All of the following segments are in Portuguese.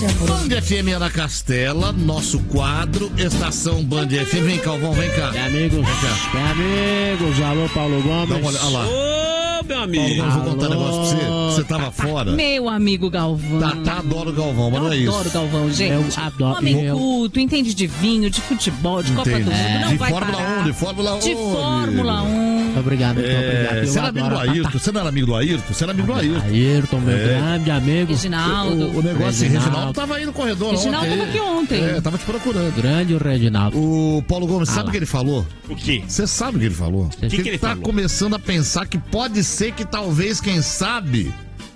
Band FM Ana Castela, nosso quadro, Estação Band FM. Vem, Calvão, vem cá. Amigos, alô, Paulo Gomes. Dá uma olhada, olha lá. Ô, meu amigo. Paulo Gomes, vou contar um negócio pra você. Você tava fora. Meu amigo Galvão. Tá, adoro o Galvão, mas não é isso. Eu adoro o Galvão, gente. Eu adoro. Homem culto, entende de vinho, de futebol, de Copa do Mundo. Não De vai Fórmula parar. 1, de Fórmula 1. De Fórmula 1. Obrigado, muito obrigado. Você era amigo do Ayrton? Você não era amigo do Ayrton? Você era amigo do Ayrton. Ayrton, meu grande amigo. Reginaldo. O negócio assim, Reginaldo tava aí no corredor Reginaldo ontem. tava aqui ontem. Tava te procurando. Grande o Reginaldo. O Paulo Gomes, sabe o que ele falou? O quê? Você sabe o que ele falou? que ele tá falou? começando a pensar que pode ser que talvez, quem sabe,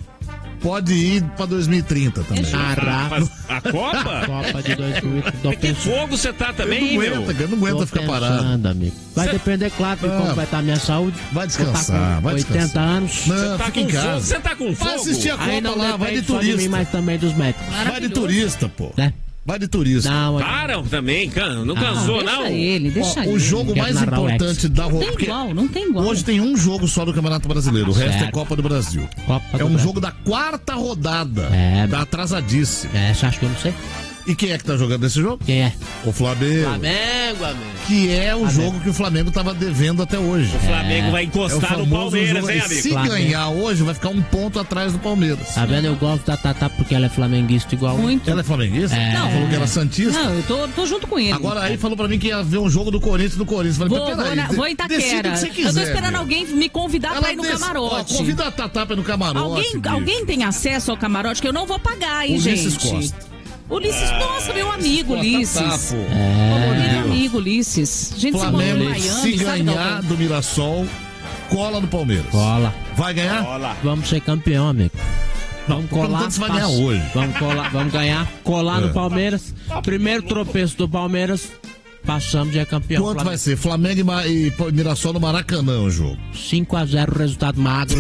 pode ir pra 2030 também. Mas a Copa? Copa de 2020. Que fogo você tá também, Eu não aguento ficar parado. Amigo. Vai depender, claro, de como vai estar a minha saúde. Vai descansar, vai 80 descansar. anos. Não, Tá fica em com casa. fogo? Você tá com fogo? Vai assistir a Aí Copa não lá, vai de depende só de mim, turista. mas também dos médicos. Vai de turista, pô. Né? Vai de turista. Não, Para também, cara. Não cansou, Deixa não? ele, deixa Ó, ele. o jogo Quero mais narrar o importante da Não Copa. tem igual, não tem igual. Hoje tem um jogo só do Campeonato Brasileiro, o resto é Certo. Copa do Brasil. Copa É do um Brasil. jogo da quarta rodada. É, Tá atrasadíssimo. você acha que eu não sei? E quem é que tá jogando esse jogo? Quem é? O Flamengo. Flamengo, amigo. Que é o jogo que o Flamengo tava devendo até hoje. O Flamengo vai É o encostar no famoso Palmeiras, jogo. hein, E amigo? se Flamengo. ganhar hoje, vai ficar um ponto atrás do Palmeiras. Tá vendo? Eu gosto da Tatá porque ela é flamenguista igual. Muito. Ela é flamenguista? Não. Falou que era santista. Não, eu tô junto com ele. Agora aí falou pra mim que ia ver um jogo do Corinthians no Corinthians. Falei, Vou em Itaquera. Decide o que você Eu tô quiser, esperando meu. alguém me convidar pra ir no Ó, camarote. convida a Tatá pra ir no camarote. Alguém tem acesso ao camarote que eu não vou pagar, hein, Ulisses gente? Costa. Ulisses, nossa, meu amigo Tatá, Ulisses. pô. Meu amigo Ulisses. Gente, você morou em Flamengo, Miami, se sabe, ganhar Galvão? do Mirassol, cola no Palmeiras. Cola. Vai ganhar? Olha. Vamos ser campeão, amigo. Não, Vamos tô perguntando colar. se vai ganhar hoje. Vamos colar, vamos ganhar. Colar no Palmeiras. Primeiro tropeço do Palmeiras. Passamos e é campeão. Quanto vai ser? Flamengo e Mirassol no Maracanã o jogo. 5-0, resultado magro.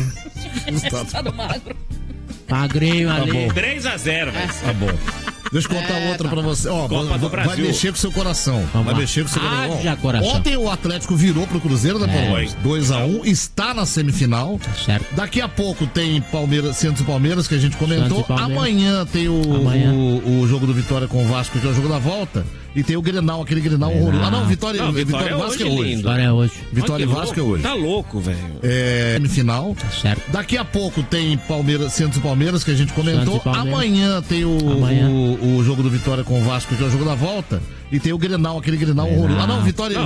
Magrinho ali. bom. 3-0, velho. Tá bom. Deixa eu contar outra pra você. Ó, Copa do vai Brasil. mexer com o seu coração. Vamos Vai lá. mexer com o seu coração. Haja coração. Ontem o Atlético virou pro Cruzeiro, né, Paulo? 2-1, está na semifinal. Certo. Daqui a pouco tem Palmeiras, Santos e Palmeiras, que a gente comentou. Santos e Palmeiras. Amanhã tem o jogo do Vitória com o Vasco, que é o jogo da volta. E tem o Grenal, aquele Grenal horroroso. Ah, não, Vitória Não, e Vitória Vasco é hoje, hoje. lindo. Agora é hoje. Vitória e Olha que Vasco é louco. hoje. Tá louco, velho. Semifinal. Certo. Daqui a pouco tem Palmeiras, Santos e Palmeiras, que a gente comentou. Santos e Palmeiras. Amanhã tem Amanhã. o jogo do Vitória com o Vasco, que é o jogo da volta. E tem o Grenal, aquele Grenal horroroso. Ah, não, Vitória